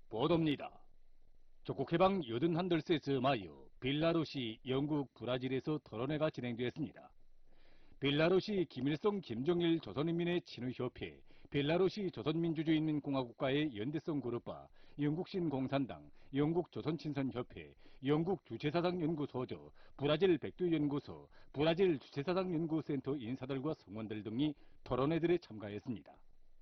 보도입니다. 조국해방 81돌세 즈음하여 벨라루시, 영국, 브라질에서 토론회가 진행되었습니다. 벨라루시 김일성, 김정일 조선인민의 친우협회, 벨라루시 조선민주주의인민공화국가의 연대성 그룹과 영국신 공산당, 영국 조선친선협회, 영국 주체사상연구소조, 브라질 백두연구소, 브라질 주체사상연구센터 인사들과 성원들 등이 토론회들에 참가했습니다.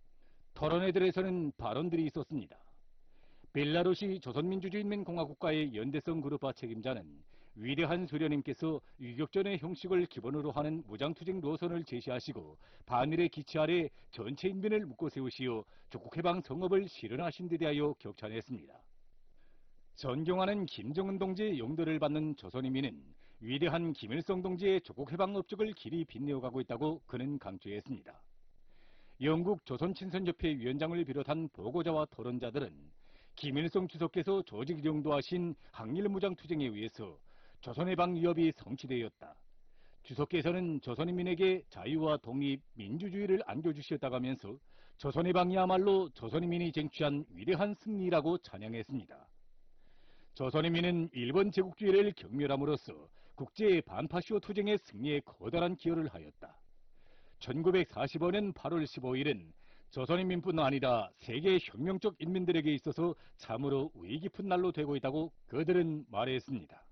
토론회들에서는 발언들이 있었습니다. 벨라루시 조선민주주의인민공화국가의 연대성 그룹화 책임자는 위대한 수련님께서 유격전의 형식을 기본으로 하는 무장투쟁 노선을 제시하시고 반일의 기치 아래 전체 인민을 묶어 세우시어 조국해방 성업을 실현하신 데 대하여 격찬했습니다. 존경하는 김정은 동지의 용도를 받는 조선인민은 위대한 김일성 동지의 조국해방 업적을 길이 빛내어가고 있다고 그는 강조했습니다. 영국 조선친선협회 위원장을 비롯한 보고자와 토론자들은 김일성 주석께서 조직 영도하신 항일무장투쟁에 의해서 조선해방 위협이 성취되었다. 주석께서는 조선인민에게 자유와 독립, 민주주의를 안겨주셨다가면서 조선해방이야말로 조선인민이 쟁취한 위대한 승리라고 찬양했습니다. 조선인민은 일본 제국주의를 경멸함으로써 국제 반파시오 투쟁의 승리에 커다란 기여를 하였다. 1945년 8월 15일은 조선인민뿐 아니라 세계 혁명적 인민들에게 있어서 참으로 의미 깊은 날로 되고 있다고 그들은 말했습니다.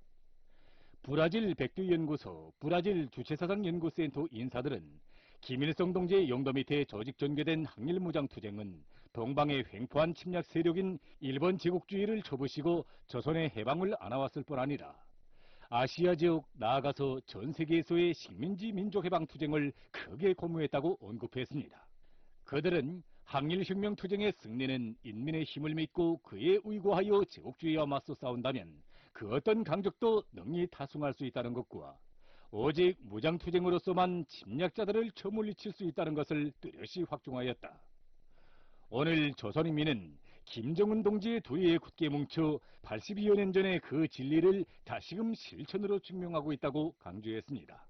브라질 백두연구소, 브라질 주체사상연구센터 인사들은 김일성 동지의 영도 밑에 조직 전개된 항일무장투쟁은 동방의 횡포한 침략 세력인 일본 제국주의를 쳐부시고 조선의 해방을 안아왔을 뿐 아니라 아시아 지역 나아가서 전 세계에서의 식민지 민족해방투쟁을 크게 고무했다고 언급했습니다. 그들은 항일혁명투쟁의 승리는 인민의 힘을 믿고 그에 의거하여 제국주의와 맞서 싸운다면 그 어떤 강적도 능히 타승할 수 있다는 것과 오직 무장투쟁으로서만 침략자들을 쳐물리칠 수 있다는 것을 뚜렷이 확증하였다. 오늘 조선인민은 김정은 동지의 도리에 굳게 뭉쳐 82여 년 전의 그 진리를 다시금 실천으로 증명하고 있다고 강조했습니다.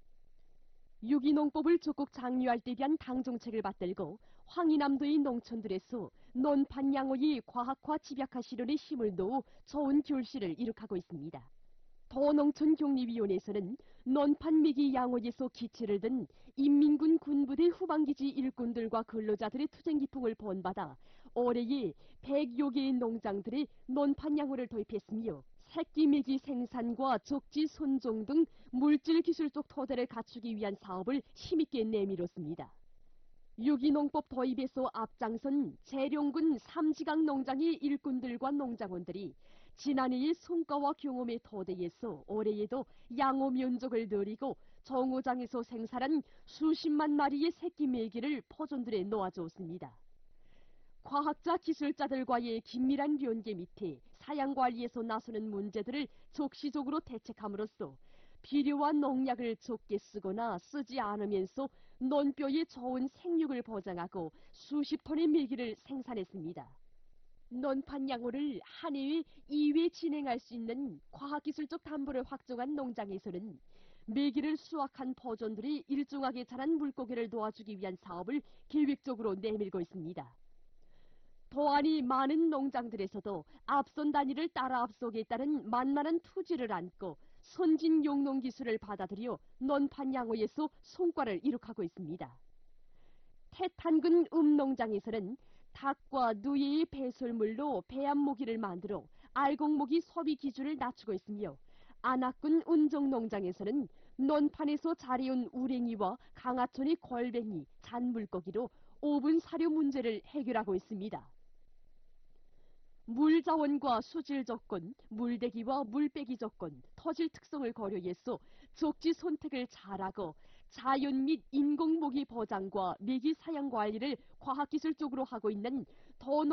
유기농법을 적극 장려할 때 대한 당정책을 받들고 황희남도의 농촌들에서 논판 양호의 과학화 집약화 실현에 힘을 놓어 좋은 결실을 이룩하고 있습니다. 도농촌격리위원회에서는 논판 미기 양호에서 기체를 든 인민군 군부대 후방기지 일꾼들과 근로자들의 투쟁기풍을 본받아 올해에 100여 개의 농장들이 논판 양호를 도입했으며 새끼메기 생산과 적지 손종 등 물질기술적 토대를 갖추기 위한 사업을 힘있게 내밀었습니다. 유기농법 도입에서 앞장선 재룡군 삼지강 농장의 일꾼들과 농장원들이 지난해의 성과와 경험의 토대에서 올해에도 양호 면적을 늘리고 정호장에서 생산한 수십만 마리의 새끼 메기를 포존들에 놓아주었습니다. 과학자 기술자들과의 긴밀한 연계 밑에 사양관리에서 나서는 문제들을 적시적으로 대책함으로써 비료와 농약을 적게 쓰거나 쓰지 않으면서 논뼈의 좋은 생육을 보장하고 수십 톤의 메기를 생산했습니다. 논판 양호를 한 해에 2회 진행할 수 있는 과학기술적 담보를 확정한 농장에서는 메기를 수확한 포존들이 일정하게 자란 물고기를 도와주기 위한 사업을 계획적으로 내밀고 있습니다. 도안이 많은 농장들에서도 앞선 단위를 따라 앞서겠다는 만만한 투지를 안고 선진 용농 기술을 받아들여 논판 양호에서 성과를 이룩하고 있습니다. 태탄군 음농장에서는 닭과 누이의 배설물로 배암모기를 만들어 알곡모기 소비 기준을 낮추고 있으며 안악군 운정농장에서는 논판에서 자리온 우랭이와 강하천의 골뱅이, 잔물고기로 5분 사료 문제를 해결하고 있습니다. 물자원과 수질 조건, 물대기와 물빼기 조건, 터질 특성을 고려해서 적지 선택을 잘하고 자연 및 인공모기 보장과 메기 사양 관리를 과학기술적으로 하고 있는